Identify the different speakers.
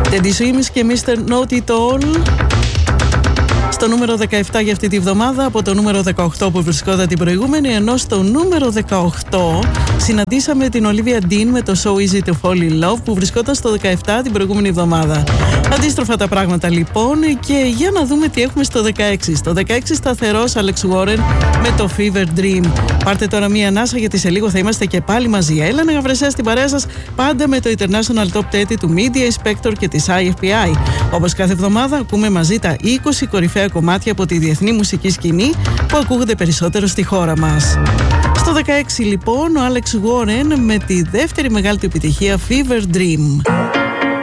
Speaker 1: Teddy Swims και Mr. Not It All στο νούμερο 17 για αυτή τη βδομάδα, από το νούμερο 18 που βρισκόταν την προηγούμενη, ενώ στο νούμερο 18 συναντήσαμε την Olivia Dean με το So Easy to Fall in Love που βρισκόταν στο 17 την προηγούμενη εβδομάδα. Αντίστροφα τα πράγματα λοιπόν, και για να δούμε τι έχουμε στο 16. Στο 16 σταθερός Alex Warren με το Fever Dream. Πάρτε τώρα μία ανάσα, γιατί σε λίγο θα είμαστε και πάλι μαζί. Έλενα Γαβρεσέα στην παρέα σας, πάντα με το International Top 30 του Media Inspector και της IFPI. Όπως κάθε εβδομάδα ακούμε μαζί τα 20 κορυφαία κομμάτια από τη διεθνή μουσική σκηνή που ακούγονται περισσότερο στη χώρα μας. Στο 16 λοιπόν ο Alex Warren με τη δεύτερη μεγάλη του επιτυχία Fever Dream.